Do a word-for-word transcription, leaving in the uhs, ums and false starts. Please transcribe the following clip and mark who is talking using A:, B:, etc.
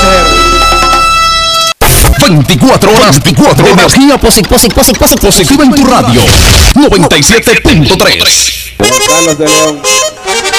A: veinticuatro horas, veinticuatro horas. Energía posi- posi- posi- posi- positiva en tu radio. noventa y siete punto tres.
B: Juan Carlos de León.